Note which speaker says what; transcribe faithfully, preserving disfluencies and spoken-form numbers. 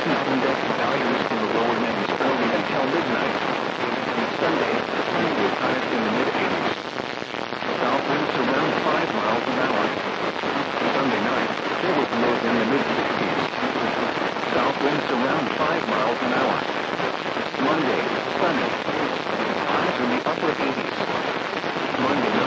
Speaker 1: Recent index values for the lower Mains early until midnight. Sunday, sunny with highs in the mid-eighties. South winds around five miles an hour. Sunday night, clear with lows in the mid-sixties. South winds around five miles an hour.